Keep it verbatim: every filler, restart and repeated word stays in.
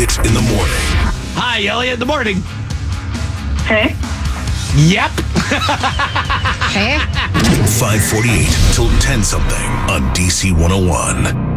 Elliot in the morning. Hi, Elliot in the morning. Hey. Yep. Hey. five forty-eight till ten something on D C one oh one.